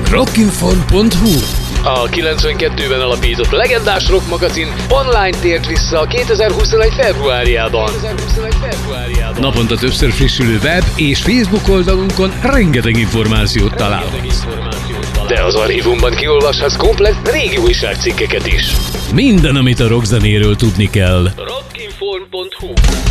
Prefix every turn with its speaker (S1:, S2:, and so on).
S1: Rockinform.hu.
S2: A 92-ben alapított legendás rock magazin online tért vissza 2021. februárjában.
S1: Naponta többször frissülő web és Facebook oldalunkon rengeteg információt találhatsz.
S2: De az archívumban kiolvashatsz komplett régi újságcikkeket is.
S1: Minden, amit a rockzenéről tudni kell.
S2: Rockinform.hu